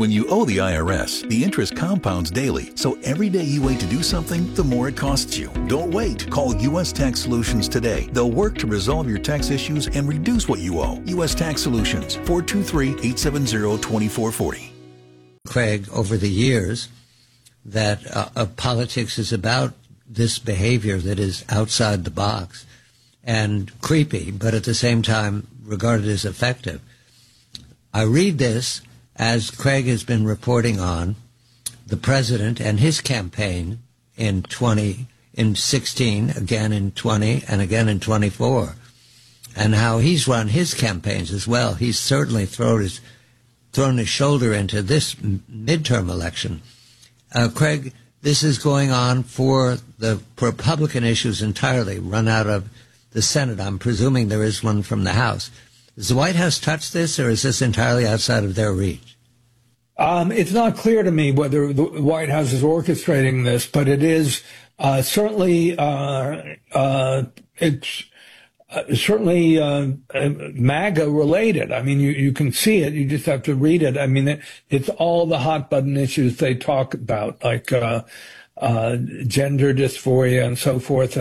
When you owe the IRS, the interest compounds daily, so every day you wait to do something, the more it costs you. Don't wait. Call U.S. Tax Solutions today. They'll work to resolve your tax issues and reduce what you owe. U.S. Tax Solutions, 423-870-2440. Craig, over the years, that politics is about this behavior that is outside the box and creepy, but at the same time regarded as effective. I read this as Craig has been reporting on the president and his campaign in 16, again in 20, and again in 24, and how he's run his campaigns as well. He's certainly thrown his shoulder into this midterm election. Craig, this is going on for the Republican issues entirely, run out of the Senate. I'm presuming there is one from the House. Does the White House touch this, or is this entirely outside of their reach? It's not clear to me whether the White House is orchestrating this, but it is certainly MAGA related. I mean, you can see it. You just have to read it. I mean, it's all the hot button issues they talk about, like gender dysphoria and so forth,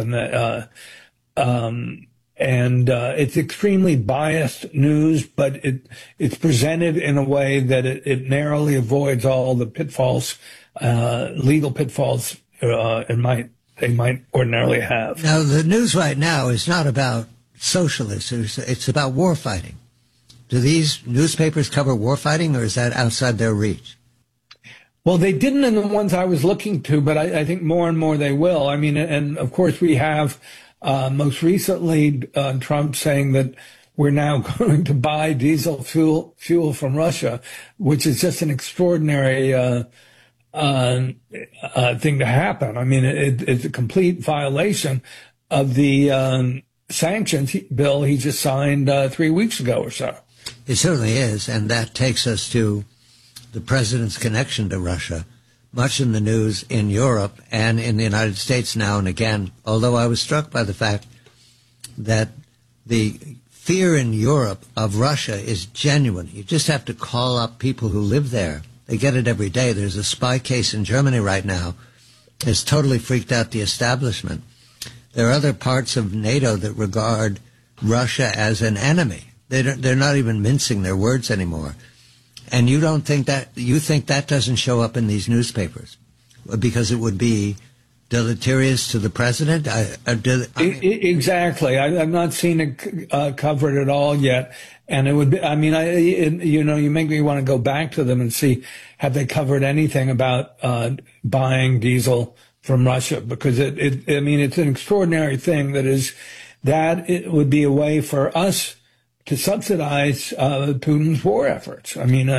and it's extremely biased news, but it's presented in a way that it narrowly avoids all the pitfalls, legal pitfalls they might ordinarily have. Now, the news right now is not about socialists. It's about war fighting. Do these newspapers cover war fighting, or is that outside their reach? Well, they didn't in the ones I was looking to, but I think more and more they will. I mean, and of course we have most recently Trump saying that we're now going to buy diesel fuel from Russia, which is just an extraordinary thing to happen. I mean, it's a complete violation of the sanctions bill he just signed 3 weeks ago or so. It certainly is, and that takes us to the president's connection to Russia, much in the news in Europe and in the United States now and again, although I was struck by the fact that the fear in Europe of Russia is genuine. You just have to call up people who live there. They get it every day. There's a spy case in Germany right now. It's totally freaked out the establishment. There are other parts of NATO that regard Russia as an enemy. They're not even mincing their words anymore. And you think that doesn't show up in these newspapers because it would be deleterious to the president? Exactly. I've not seen it covered at all yet. And it would be, I mean, you make me want to go back to them and see, have they covered anything about buying diesel from Russia? Because it's an extraordinary thing that it would be a way for us to subsidize Putin's war efforts. I mean,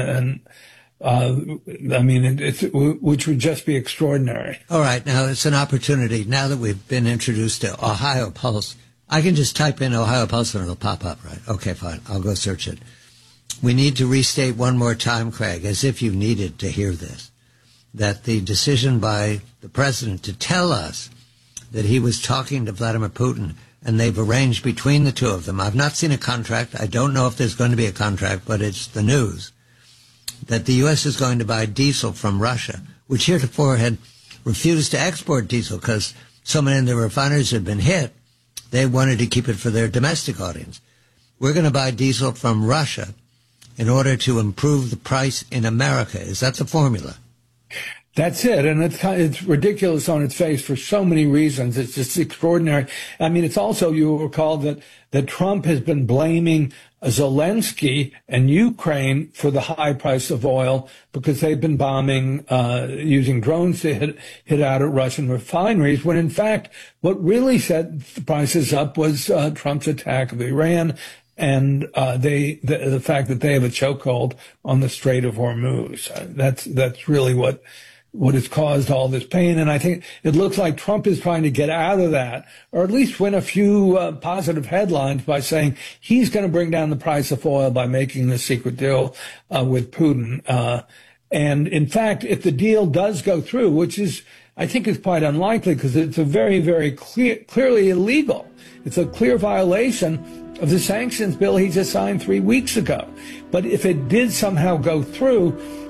which would just be extraordinary. All right, now it's an opportunity. Now that we've been introduced to Ohio Pulse, I can just type in Ohio Pulse and it'll pop up, right? Okay, fine. I'll go search it. We need to restate one more time, Craig, as if you needed to hear this, that the decision by the president to tell us that he was talking to Vladimir Putin and they've arranged between the two of them. I've not seen a contract. I don't know if there's going to be a contract, but it's the news that the U.S. is going to buy diesel from Russia, which heretofore had refused to export diesel because so many of the refineries had been hit. They wanted to keep it for their domestic audience. We're going to buy diesel from Russia in order to improve the price in America. Is that the formula? That's it. And it's ridiculous on its face for so many reasons. It's just extraordinary. I mean, it's also, you will recall that Trump has been blaming Zelensky and Ukraine for the high price of oil because they've been bombing, using drones to hit out at Russian refineries, when in fact, what really set the prices up was Trump's attack of Iran and the fact that they have a chokehold on the Strait of Hormuz. That's really what has caused all this pain. And I think it looks like Trump is trying to get out of that, or at least win a few positive headlines by saying he's going to bring down the price of oil by making this secret deal with Putin. And in fact, if the deal does go through, which I think is quite unlikely because it's a very, very clearly illegal. It's a clear violation of the sanctions bill he just signed 3 weeks ago. But if it did somehow go through,